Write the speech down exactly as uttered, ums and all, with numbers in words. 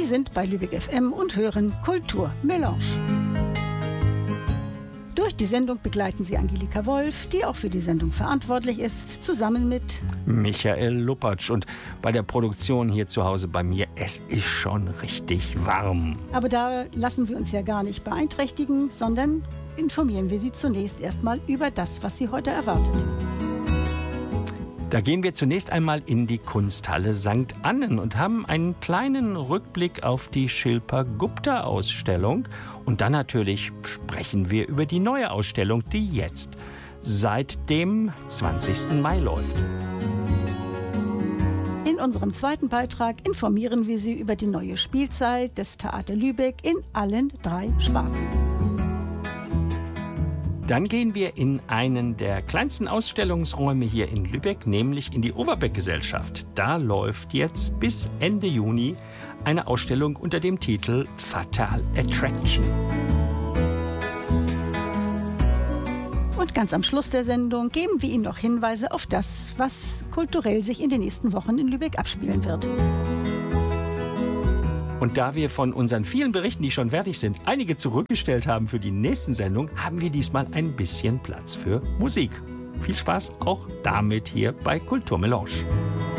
sind bei Lübeck F M und hören Kulturmelange. Durch die Sendung begleiten Sie Angelika Wolf, die auch für die Sendung verantwortlich ist, zusammen mit Michael Luppertsch. Und bei der Produktion hier zu Hause bei mir, es ist schon richtig warm. Aber da lassen wir uns ja gar nicht beeinträchtigen, sondern informieren wir Sie zunächst erstmal über das, was Sie heute erwartet. Da gehen wir zunächst einmal in die Kunsthalle Sankt Annen und haben einen kleinen Rückblick auf die Shilpa Gupta Ausstellung. Und dann natürlich sprechen wir über die neue Ausstellung, die jetzt seit dem zwanzigsten Mai läuft. In unserem zweiten Beitrag informieren wir Sie über die neue Spielzeit des Theater Lübeck in allen drei Sparten. Dann gehen wir in einen der kleinsten Ausstellungsräume hier in Lübeck, nämlich in die Overbeck-Gesellschaft. Da läuft jetzt bis Ende Juni eine Ausstellung unter dem Titel Fatal Attraction. Und ganz am Schluss der Sendung geben wir Ihnen noch Hinweise auf das, was kulturell sich in den nächsten Wochen in Lübeck abspielen wird. Und da wir von unseren vielen Berichten, die schon fertig sind, einige zurückgestellt haben für die nächsten Sendungen, haben wir diesmal ein bisschen Platz für Musik. Viel Spaß auch damit hier bei Kulturmelange.